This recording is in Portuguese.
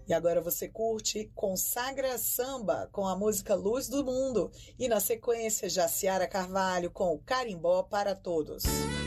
E agora você curte Consagra Samba com a música Luz do Mundo. E na sequência, Jaciara Carvalho com o Carimbó para Todos.